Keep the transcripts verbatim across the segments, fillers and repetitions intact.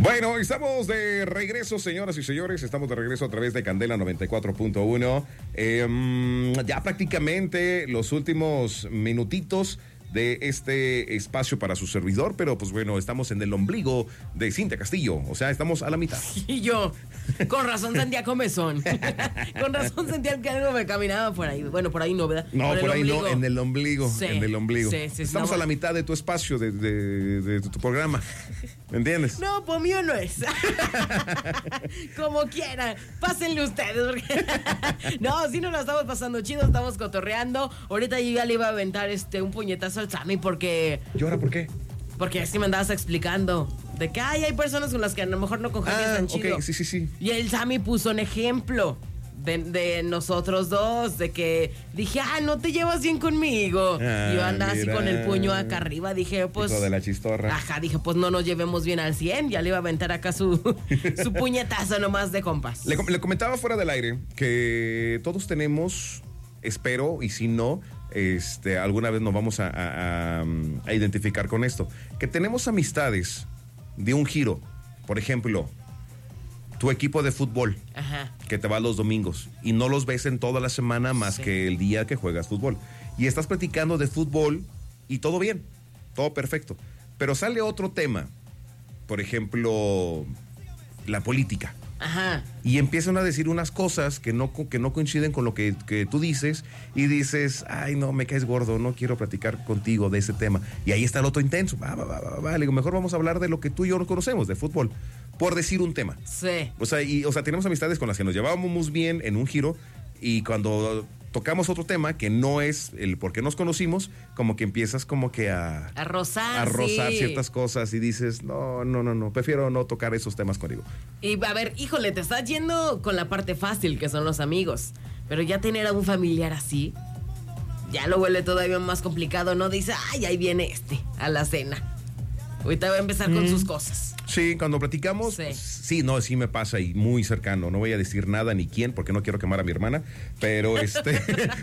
Bueno, estamos de regreso, señoras y señores. Estamos de regreso a través de Candela noventa y cuatro punto uno. Eh, ya prácticamente los últimos minutitos de este espacio para su servidor, pero pues bueno, estamos en el ombligo de Cintia Castillo, o sea, estamos a la mitad. Y yo, con razón sentía comezón. Con razón sentía que algo me caminaba por ahí. Bueno, por ahí no, ¿verdad? No, por, por ahí ombligo. no, en el ombligo, Sí, en el ombligo. Sí, sí, estamos no, a la mitad de tu espacio, de, de, de, de tu programa, ¿me entiendes? No, pues mío no es. Como quieran, pásenle ustedes. Porque no, sí nos la estamos pasando chido, estamos cotorreando. Ahorita yo ya le iba a aventar este un puñetazo al Sammy porque... ¿Y ahora por qué? Porque así me andabas explicando de que ay, hay personas con las que a lo mejor no congenias ah, tan chido. Ok, sí, sí, sí. Y el Sammy puso un ejemplo de, de nosotros dos, de que dije, ah, no te llevas bien conmigo. Ah, y yo andaba así mira. con el puño acá arriba, dije, pues... Hijo de la chistorra. Ajá, dije, pues no nos llevemos bien al cien, ya le iba a aventar acá su, su puñetazo nomás de compas. Le, le comentaba fuera del aire que todos tenemos, espero, y si no... Este, alguna vez nos vamos a, a, a, a identificar con esto, que tenemos amistades de un giro. Por ejemplo, tu equipo de fútbol, Ajá. que te va los domingos y no los ves en toda la semana más sí. que el día que juegas fútbol, y estás platicando de fútbol y todo bien, todo perfecto, pero sale otro tema, por ejemplo, la política. Ajá. Y empiezan a decir unas cosas que no, que no coinciden con lo que, que tú dices, y dices, ay, no, me caes gordo, no quiero platicar contigo de ese tema. Y ahí está el otro intenso. Va, va, va, va, va. Le digo, mejor vamos a hablar de lo que tú y yo no conocemos, de fútbol, por decir un tema. Sí. O sea, y, o sea, tenemos amistades con las que nos llevábamos bien en un giro, y cuando tocamos otro tema que no es el por qué nos conocimos, como que empiezas como que a... A rozar, A rozar sí. ciertas cosas y dices, no, no, no, no, prefiero no tocar esos temas contigo. Y a ver, híjole, te estás yendo con la parte fácil, que son los amigos. Pero ya tener a un familiar así, ya lo vuelve todavía más complicado, ¿no? Dice, ay, ahí viene este, a la cena. Ahorita va a empezar mm. con sus cosas. Sí, cuando platicamos, sí. sí, no, sí me pasa y muy cercano. No voy a decir nada ni quién porque no quiero quemar a mi hermana, pero este,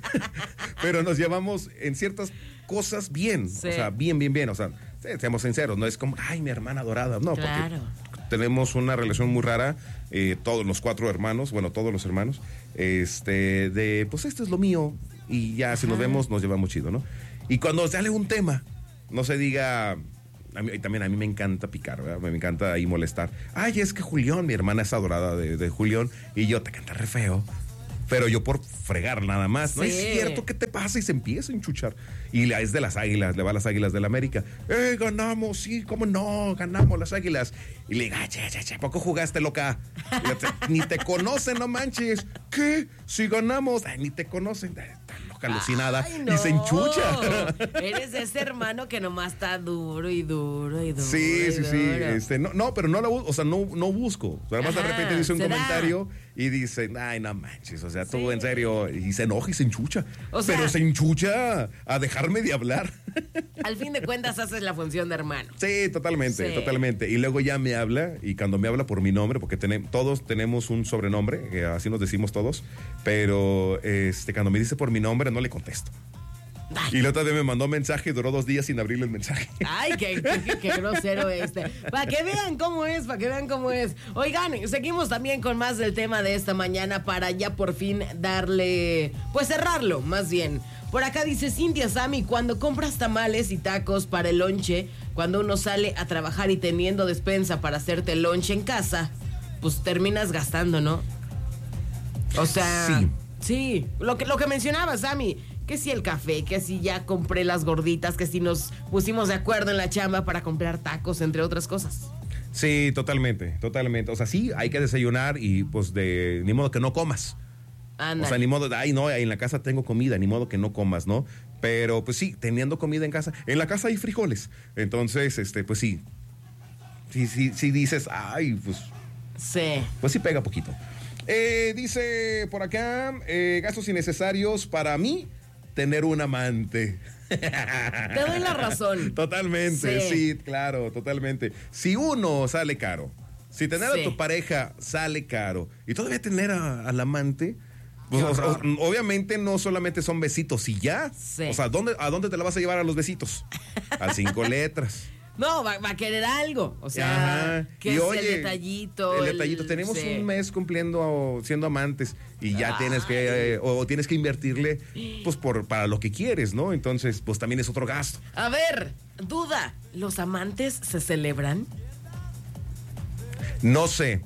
pero nos llevamos en ciertas cosas bien, sí. o sea, bien, bien, bien, o sea, seamos sinceros, no es como, ay, mi hermana adorada, no, claro. porque tenemos una relación muy rara, eh, todos los cuatro hermanos, bueno, todos los hermanos, este, de, pues esto es lo mío y ya si Ajá. nos vemos nos llevamos chido, ¿no? Y cuando sale un tema, no se diga... A mí, también a mí me encanta picar, ¿verdad? Me encanta ahí molestar. Ay, es que Julián, mi hermana es adorada de, de Julián, y yo te canta re feo, pero yo por fregar nada más. No sí. es cierto, ¿qué te pasa? Y se empieza a enchuchar. Y la, es de las Águilas, le va a las Águilas del América. ¡Eh, ganamos! Sí, ¿cómo no? Ganamos las Águilas. Y le digo, ay, che, che, che, ¿poco jugaste, loca? Te, ni te conocen, no manches. ¿Qué? Si ganamos. Ay, ni te conocen. Tan loca, alucinada. Ay, no. Y se enchucha. Eres ese hermano que nomás está duro y duro y duro. Sí, y sí, duro. sí. Este, no, no, pero no la busco, o sea, no, no busco. O sea, además de repente dice un comentario y dice, ay, no manches, o sea, tú sí. en serio, y se enoja y se enchucha. O sea, pero se enchucha a dejarme de hablar. Al fin de cuentas haces la función de hermano. Sí, totalmente, sí. totalmente. Y luego ya me habla, y cuando me habla por mi nombre, porque ten, todos tenemos un sobrenombre, que así nos decimos todos, pero este, cuando me dice por mi nombre, no le contesto. Ay. Y la otra vez me mandó mensaje y duró dos días sin abrirle el mensaje. Ay, qué, qué, qué grosero este. Para que vean cómo es, para que vean cómo es. Oigan, seguimos también con más del tema de esta mañana para ya por fin darle, pues cerrarlo, más bien. Por acá dice Cintia, Sammy, cuando compras tamales y tacos para el lonche, cuando uno sale a trabajar y teniendo despensa para hacerte el lonche en casa, pues terminas gastando, ¿no? O sea, sí, sí, lo que, lo que mencionaba, Sammy. Que si el café, que si ya compré las gorditas, que si nos pusimos de acuerdo en la chamba para comprar tacos, entre otras cosas. Sí, totalmente, totalmente. O sea, sí, hay que desayunar y pues de ni modo que no comas. Ándale. O sea, ni modo de, ay, no, en la casa tengo comida, ni modo que no comas, ¿no? Pero pues sí, teniendo comida en casa, en la casa hay frijoles. Entonces, este, pues sí. Sí, sí, sí dices, ay, pues. Sí. Pues sí pega poquito. Eh, dice por acá, eh, gastos innecesarios para mí. Tener un amante. Te doy la razón. Totalmente, sí. sí, claro, totalmente. Si uno sale caro, si tener sí. a tu pareja sale caro y todavía tener a, al amante, pues, o sea, obviamente no solamente son besitos y ya. Sí. O sea, ¿dónde, ¿a dónde te la vas a llevar a los besitos? Al cinco letras. No, va, va a querer algo. O sea, Ajá. que Y es oye, el detallito. El detallito. Tenemos sí. un mes cumpliendo, siendo amantes, y ya Ay. tienes que, eh, o tienes que invertirle, pues, por, para lo que quieres, ¿no? Entonces, pues también es otro gasto. A ver, duda, ¿los amantes se celebran? No sé,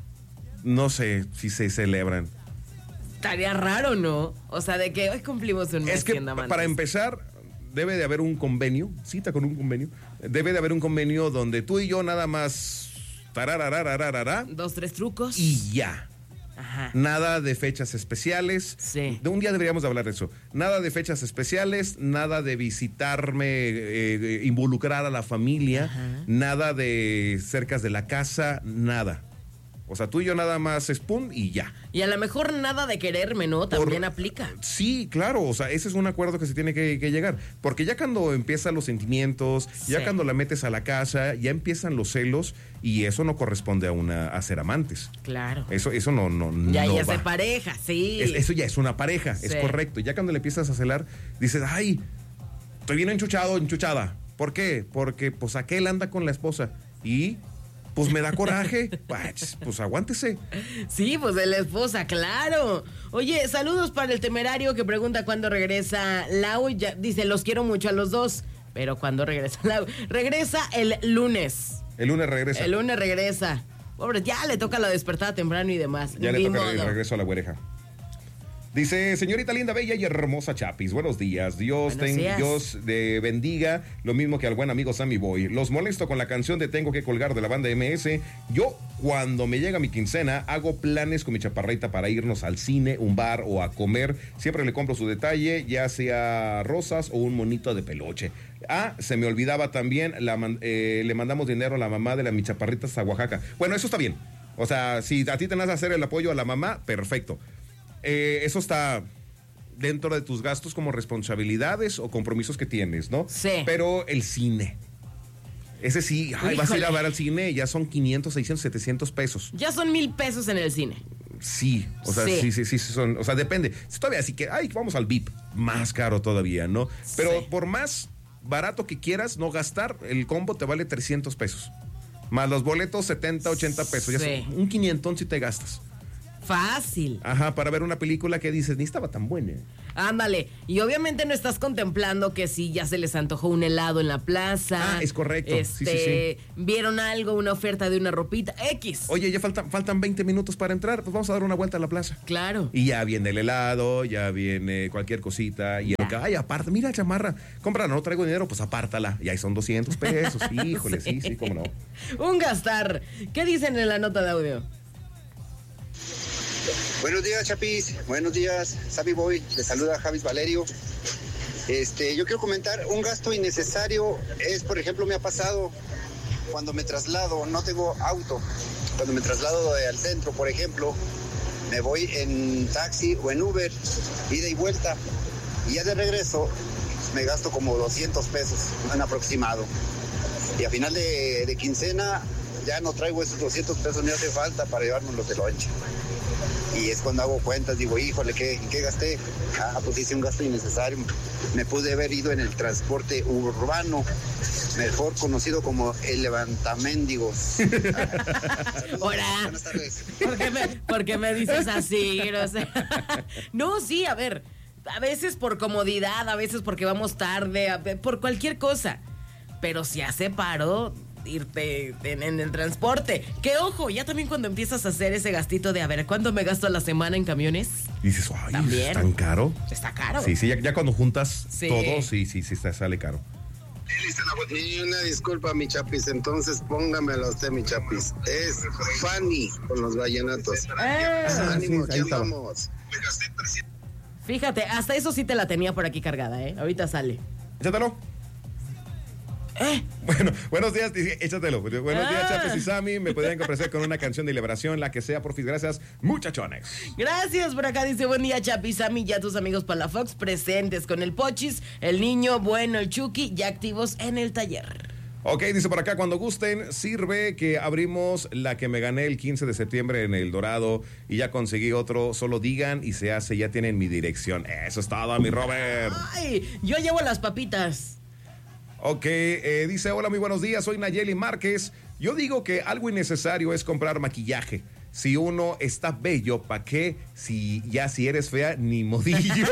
no sé si se celebran. Estaría raro, ¿no? O sea, de que hoy cumplimos un mes Es que siendo amantes. para empezar, debe de haber un convenio, cita con un convenio, debe de haber un convenio donde tú y yo nada más tarararararara, Dos, tres trucos. y ya. Ajá. Nada de fechas especiales. Sí. De un día deberíamos de hablar de eso. Nada de fechas especiales, nada de visitarme, eh, involucrar a la familia, Ajá. nada de cercas de la casa, nada. O sea, tú y yo nada más es pum y ya. Y a lo mejor nada de quererme, ¿no? También Por- aplica. Sí, claro, o sea, ese es un acuerdo que se tiene que, que llegar. Porque ya cuando empiezan los sentimientos, Sí. ya cuando la metes a la casa, ya empiezan los celos y eso no corresponde a una a ser amantes. Claro. Eso, eso no, no, Ya, no ya va. se pareja, sí. Es- eso ya es una pareja, es Sí. correcto. Ya cuando le empiezas a celar, dices, ay, estoy bien enchuchado, enchuchada. ¿Por qué? Porque pues aquel anda con la esposa y pues me da coraje. pues, pues aguántese. Sí, pues de la esposa, claro. Oye, saludos para el temerario que pregunta cuándo regresa Lau. Ya, dice, los quiero mucho a los dos. Pero ¿cuándo regresa Lau? Regresa el lunes. El lunes regresa. El lunes regresa. Pobre, ya le toca la despertada temprano y demás. Ya Ni le toca el modo. regreso a la güereja. Dice, señorita linda, bella y hermosa Chapis, buenos días. Dios, Buenos ten- días. Dios de bendiga, lo mismo que al buen amigo Sammy Boy. Los molesto con la canción de Tengo que colgar de la banda M S. Yo, cuando me llega mi quincena, hago planes con mi chaparrita para irnos al cine, un bar o a comer. Siempre le compro su detalle, ya sea rosas o un monito de peluche. Ah, se me olvidaba también, la man- eh, le mandamos dinero a la mamá de la mi chaparrita hasta Oaxaca. Bueno, eso está bien. O sea, si a ti te vas a hacer el apoyo a la mamá, perfecto. Eh, eso está dentro de tus gastos como responsabilidades o compromisos que tienes, ¿no? Sí. Pero el cine, ese sí, ay, vas a ir a Híjole. ver al cine, ya son quinientos, seiscientos, setecientos pesos. Ya son mil pesos en el cine. Sí, o sea, Sí. sí, sí, sí, sí son, o sea, depende. Si todavía así que, ay, vamos al V I P, más caro todavía, ¿no? Pero Sí. por más barato que quieras no gastar, el combo te vale trescientos pesos. Más los boletos, setenta, ochenta pesos. Ya Sí. son un quinientón si te gastas. Fácil. Ajá, para ver una película que dices, ni estaba tan buena. Ándale. Y obviamente no estás contemplando que si ya se les antojó un helado en la plaza. Ah, es correcto. Sí, Este, sí, vieron algo, una oferta de una ropita. X. Oye, ya faltan, faltan veinte minutos para entrar, pues vamos a dar una vuelta a la plaza. Claro. Y ya viene el helado, ya viene cualquier cosita. Y el que, ay, aparte, mira, chamarra, cómprala, no traigo dinero, pues apártala. Y ahí son doscientos pesos. Híjole, sí, sí, cómo no. Un gastar. ¿Qué dicen en la nota de audio? Buenos días, Chapis. Buenos días, Sabi Boy. Les saluda Javis Valerio. Este, yo quiero comentar, un gasto innecesario es, por ejemplo, me ha pasado cuando me traslado, no tengo auto, cuando me traslado de- al centro, por ejemplo, me voy en taxi o en Uber, ida y vuelta, y ya de regreso me gasto como doscientos pesos, en aproximado. Y a final de, de quincena ya no traigo esos doscientos pesos, me hace falta para llevármelos de lonche. Y es cuando hago cuentas, digo, híjole, ¿qué, ¿en qué gasté? Ah, pues hice un gasto innecesario. Me pude haber ido en el transporte urbano, mejor conocido como el levantamendigos. Hola. Buenas tardes. ¿Por qué me, por qué me dices así? grosera? No, sí, a ver. A veces por comodidad, a veces porque vamos tarde, a ve- por cualquier cosa. Pero si hace paro irte en, en el transporte. Que ojo, ya también cuando empiezas a hacer ese gastito de a ver, ¿cuánto me gasto a la semana en camiones? Y dices, ay, También. ¿es tan caro? Está caro. Sí, sí, ya, ya cuando juntas Sí. todo, sí, sí, sí, te sale caro. Y una disculpa, mi Chapis, entonces póngamela usted, mi Chapis. Es Fanny con los vallenatos. Ah, Ánimo, sí, aquí ahí estaba. andamos. fíjate, hasta eso sí te la tenía por aquí cargada, ¿eh? Ahorita sale. Échatelo. ¿Eh? Bueno, buenos días, dice, échatelo. Buenos días, Ah. Chapes y Sammy. Me podrían complacer con una canción de liberación, la que sea, porfis. Gracias, muchachones. Gracias, por acá dice, buen día, Chapi, Sammy, ya tus amigos Palafox presentes con el Pochis, el niño bueno, el Chucky, ya activos en el taller. Ok, dice por acá, cuando gusten, sirve que abrimos la que me gané el quince de septiembre en El Dorado y ya conseguí otro. Solo digan y se hace, ya tienen mi dirección. Eso es todo, mi Robert. Ay, yo llevo las papitas. Ok, eh, dice, hola, muy buenos días, soy Nayeli Márquez. Yo digo que algo innecesario es comprar maquillaje. Si uno está bello, ¿para qué? Si ya si eres fea, ni modillo.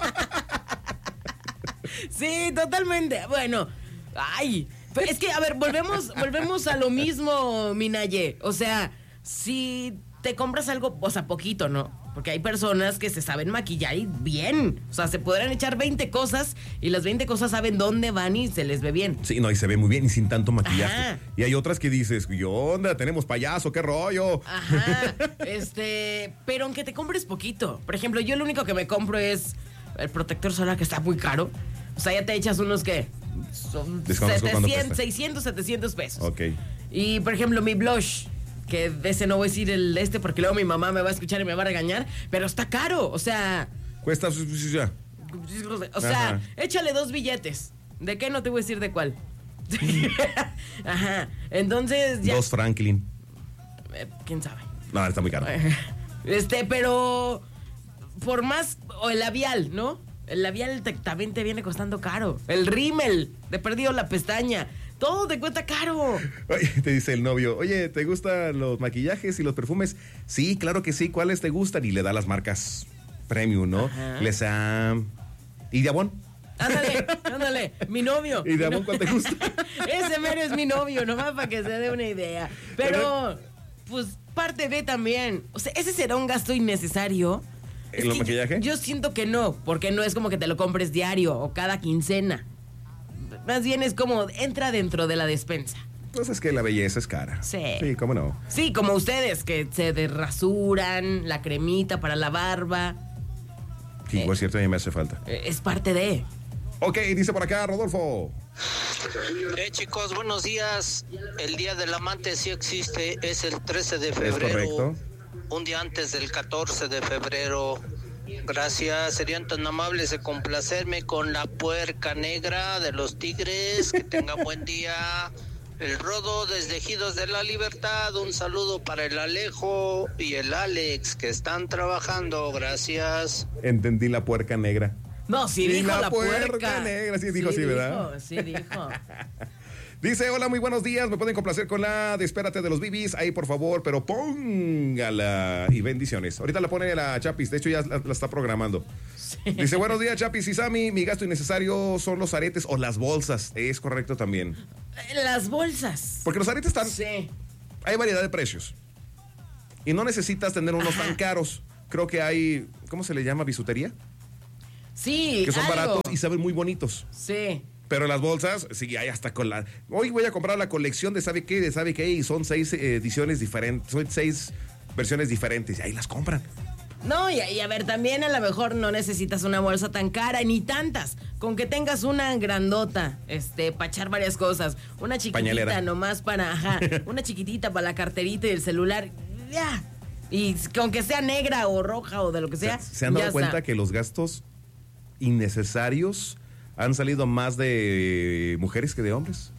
Sí, totalmente. Bueno, ay, pero es que, a ver, volvemos, volvemos a lo mismo, Minaye. O sea, si te compras algo, o sea, poquito, ¿no? Porque hay personas que se saben maquillar y bien. O sea, se podrán echar veinte cosas y las veinte cosas saben dónde van y se les ve bien. Sí, no, y se ve muy bien y sin tanto maquillaje. Ajá. Y hay otras que dices, ¿qué onda? Tenemos payaso, qué rollo. Ajá, este, pero aunque te compres poquito. Por ejemplo, yo lo único que me compro es el protector solar, que está muy caro. O sea, ya te echas unos que son setecientos, seiscientos, setecientos pesos. Ok. Y, por ejemplo, mi blush, que de ese no voy a decir el este porque luego mi mamá me va a escuchar y me va a regañar, pero está caro, o sea... Cuesta... O sea, Ajá. échale dos billetes. ¿De qué? No te voy a decir de cuál. Ajá, entonces ya... Dos Franklin. Eh, ¿Quién sabe? No, está muy caro. Este, pero... Por más... O el labial, ¿no? El labial te- también te viene costando caro. El rímel, te he perdido la pestaña. Todo te cuesta caro. Oye, te dice el novio, oye, ¿te gustan los maquillajes y los perfumes? Sí, claro que sí, ¿cuáles te gustan? Y le da las marcas premium, ¿no? Ajá. Les da... ¿Y de Avon? Ándale, ándale, mi novio. ¿Y de Avon cuál te gusta? Ese mero es mi novio, nomás para que se dé una idea. Pero, pues, parte de también. O sea, ¿ese será un gasto innecesario? ¿En Es lo que maquillaje? Yo, yo siento que no, porque no es como que te lo compres diario o cada quincena. Más bien es como, entra dentro de la despensa. Pues es que la belleza es cara. Sí. Sí, cómo no. Sí, como ustedes, que se desrasuran, la cremita para la barba. Sí, por cierto, a mí me hace falta. Eh, Es parte de... Ok, dice por acá Rodolfo. Eh, chicos, buenos días. El Día del Amante sí existe, es el trece de febrero. Es correcto. Un día antes del catorce de febrero. Gracias, serían tan amables de complacerme con la puerca negra de los Tigres. Que tengan buen día. El Rodo desde Ejidos de la Libertad. Un saludo para el Alejo y el Alex que están trabajando. Gracias. Entendí la puerca negra. No, sí Y dijo la la, puerca puerca. negra, sí dijo, sí, ¿verdad? Dijo, sí dijo. Dice, hola, muy buenos días. Me pueden complacer con la de Espérate de los Bibis. Ahí, por favor, pero póngala. Y bendiciones. Ahorita la pone la Chapis. De hecho, ya la, la está programando. Sí. Dice, buenos días, Chapis y Sammy. Mi gasto innecesario son los aretes o las bolsas. Es correcto también. Las bolsas. Porque los aretes están... Sí. Hay variedad de precios. Y no necesitas tener unos Ajá. tan caros. Creo que hay... ¿Cómo se le llama? ¿Bisutería? Sí, Que son algo. baratos y saben muy bonitos. Sí. Pero las bolsas, sí, hay hasta con la... Hoy voy a comprar la colección de sabe qué, de sabe qué, y son seis eh, ediciones diferentes, son seis versiones diferentes, y ahí las compran. No, y, y a ver, también a lo mejor no necesitas una bolsa tan cara, ni tantas. Con que tengas una grandota, este, para echar varias cosas. Una chiquitita Pañalera. nomás para, ajá, una chiquitita para la carterita y el celular, ya. Y con que sea negra o roja o de lo que sea. ¿Se, se han dado ya cuenta está. que los gastos innecesarios han salido más de mujeres que de hombres?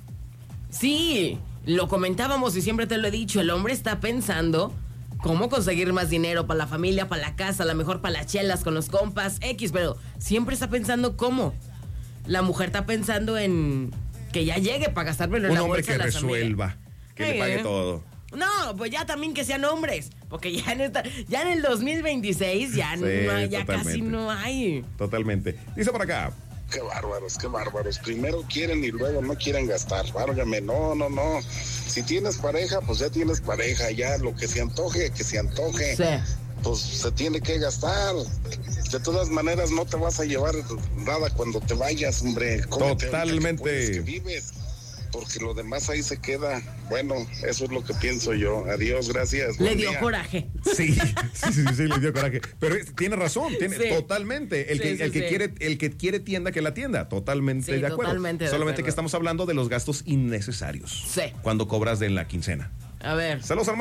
Sí, lo comentábamos y siempre te lo he dicho, el hombre está pensando cómo conseguir más dinero para la familia, para la casa, a lo mejor para las chelas con los compas, X, pero siempre está pensando cómo. La mujer está pensando en que ya llegue para gastármelo en Un la hombre bolsa que de la familia. resuelva, que Sí, le pague ¿eh? todo. No, pues ya también que sean hombres, porque ya en esta, ya en el dos mil veintiséis ya, Sí, no hay, ya totalmente. casi no hay. Totalmente. Dice por acá. Qué bárbaros, qué bárbaros. Primero quieren y luego no quieren gastar. Válgame, no, no, no. Si tienes pareja, pues ya tienes pareja. Ya lo que se antoje, que se antoje. Sí. Pues se tiene que gastar. De todas maneras, no te vas a llevar nada cuando te vayas, hombre. Cómete Totalmente. ahorita que puedes, que vives. Porque lo demás ahí se queda. Bueno, eso es lo que pienso yo. Adiós, gracias. Le Buen dio día. coraje. Sí, sí, sí, sí, sí, le dio coraje. Pero es- tiene razón, tiene Sí. totalmente. El Sí, que, sí, el que sí. quiere, el que quiere tienda que la tienda, totalmente Sí, de acuerdo. totalmente de Solamente acuerdo. que estamos hablando de los gastos innecesarios. Sí. Cuando cobras de la quincena. A ver. Saludos al Mike.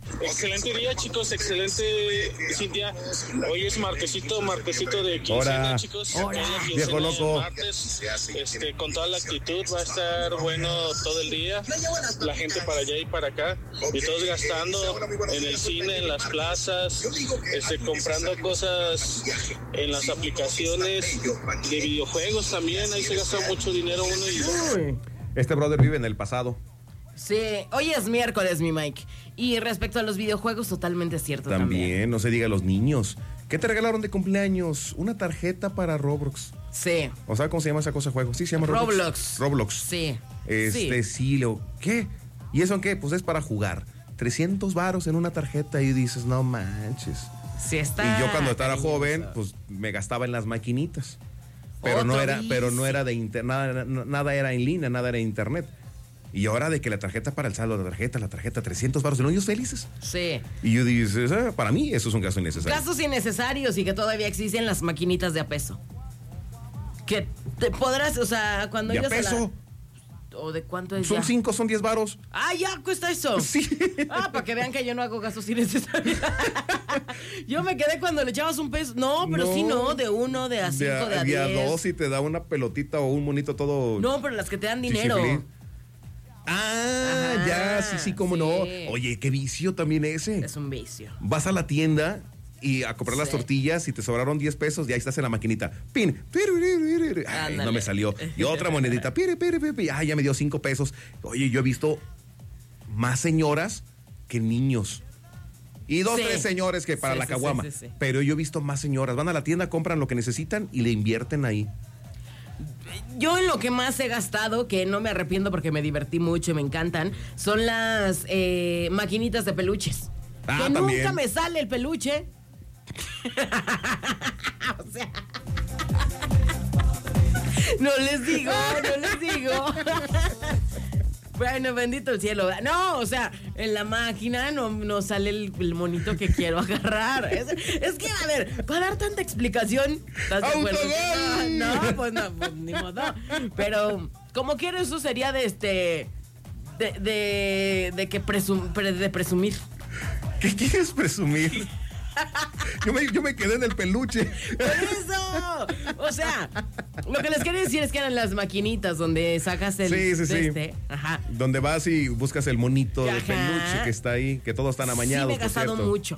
Excelente día, chicos, excelente Cintia. Hoy es martesito, martesito de quincena, Ahora, chicos. Ahora, Hoy es viejo quincena loco. de martes, este, con toda la actitud, va a estar bueno todo el día. La gente para allá y para acá, y todos gastando en el cine, en las plazas, este, comprando cosas en las aplicaciones de videojuegos también. Ahí se gasta mucho dinero uno y... Uy. Este brother vive en el pasado. Sí, hoy es miércoles, mi Mike. Y respecto a los videojuegos, totalmente cierto También, también. no se diga a los niños. ¿Qué te regalaron de cumpleaños? Una tarjeta para Roblox. Sí. ¿O sabes cómo se llama esa cosa de juego? Sí, se llama Roblox. Roblox. Roblox. Sí. Este, Sí. sí, lo, ¿qué? ¿Y eso en qué? Pues es para jugar. trescientos varos en una tarjeta y dices, no manches. Sí está. Y yo cuando estaba cariñoso. joven, pues me gastaba en las maquinitas. Pero Otro no era, pero no vicio. era de inter, nada, nada era en línea, nada era internet. Y ahora de que la tarjeta para el saldo, la tarjeta, la tarjeta, trescientos varos, los niños felices. Sí. Y yo dices, ah, para mí eso es un gasto innecesario. Gastos innecesarios y que todavía existen las maquinitas de a peso. Que te podrás, o sea, cuando ¿De a ibas a la- peso? ¿O de cuánto es Son ya? cinco, son diez varos. Ah, ya cuesta eso. Sí. Ah, para que vean que yo no hago gastos innecesarios. Yo me quedé cuando le echabas un peso. No, pero No. sí, no, de uno, de a cinco, de, De a a, de a diez. dos y te da una pelotita o un monito todo. No, pero las que te dan dinero. chichiflín. Ah, Ajá, ya, sí, sí, cómo no. sí. Oye, qué vicio también ese. Es un vicio. Vas a la tienda y a comprar las Sí. tortillas y te sobraron diez pesos y ahí estás en la maquinita. Pin. Ay, Ándale. no me salió. Y otra monedita. Piri, piri, piri. Ay, ya me dio cinco pesos. Oye, yo he visto más señoras que niños. Y dos, Sí. tres señores que para Sí, la sí, caguama. sí, sí, sí. Pero yo he visto más señoras. Van a la tienda, compran lo que necesitan y le invierten ahí. Yo en lo que más he gastado, que no me arrepiento porque me divertí mucho y me encantan, son las eh, maquinitas de peluches. Ah, que también. nunca me sale el peluche. O sea. No les digo, no les digo. Bueno, bendito el cielo. No, o sea, en la máquina no, no sale el, el monito que quiero agarrar. Es, es que, a ver, para dar tanta explicación. ¿Estás de acuerdo? ¡Autogol! No, no, pues no, pues ni modo. Pero, como quiero, eso sería de este. De, de, de que presum, pre- de presumir. ¿Qué quieres presumir? Yo me, yo me quedé en el peluche. ¡Por eso! O sea, lo que les quería decir es que eran las maquinitas donde sacas el. Sí, sí, de sí. este. Ajá. Donde vas y buscas el monito de Ajá. peluche que está ahí, que todos están amañados. Sí, me he por gastado cierto. mucho.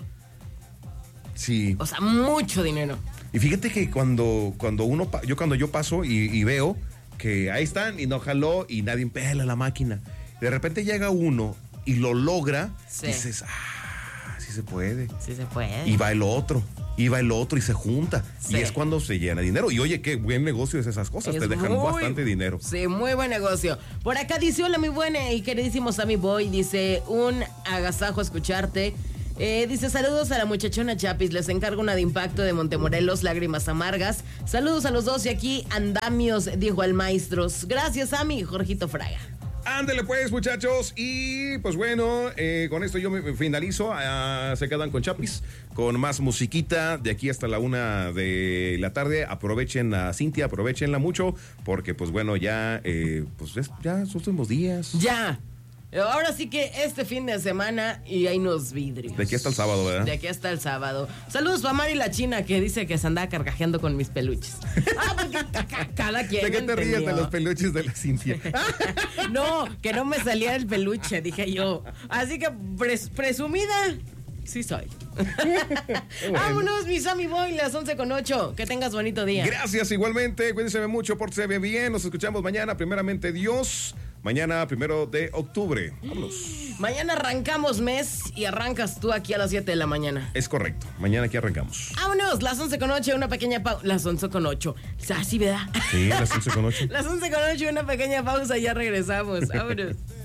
Sí. O sea, mucho dinero. Y fíjate que cuando, cuando uno, pa- yo cuando yo paso y, y veo que ahí están y no jaló y nadie pela la máquina, de repente llega uno y lo logra, Sí. dices, ah, sí se puede. Sí se puede. Y va el otro, y va el otro y se junta. Sí. Y es cuando se llena dinero. Y oye, qué buen negocio es esas cosas, Es te dejan muy- bastante dinero. Sí, muy buen negocio. Por acá dice, hola mi buena y queridísimo Sammy Boy, dice, un agasajo escucharte. Eh, dice, saludos a la muchachona Chapis, les encargo una de impacto de Montemorelos, lágrimas amargas. Saludos a los dos y aquí andamios, dijo al maestros. Gracias, Sammy, Jorgito Fraga. Ándele pues, muchachos. Y pues bueno, eh, con esto yo me finalizo. Ah, se quedan con Chapis, con más musiquita de aquí hasta la una de la tarde. Aprovechen a Cintia, aprovechenla mucho, porque pues bueno, ya, eh, pues es, ya son últimos días. Ya. Ahora sí que este fin de semana y hay unos vidrios. De aquí hasta el sábado, ¿verdad? De aquí hasta el sábado. Saludos para Mari la China que dice que se andaba carcajeando con mis peluches. Ah, porque ca- ca- cada quien. ¿De qué te ríes entendió. de los peluches de la Cintia? No, que no me salía el peluche, dije yo. Así que pres- presumida, sí soy. Vámonos, mi Sammy Boy, las once con ocho. Que tengas bonito día. Gracias igualmente, cuídense mucho, pórtense bien, nos escuchamos mañana, primeramente Dios, mañana primero de octubre. Vámonos. Mañana arrancamos mes y arrancas tú aquí a las siete de la mañana. Es correcto, mañana aquí arrancamos. Vámonos, las once con ocho, una pequeña pausa. Las once con ocho. Así, ¿verdad? Sí, las once con ocho. Las once con ocho, una pequeña pausa y ya regresamos. Vámonos.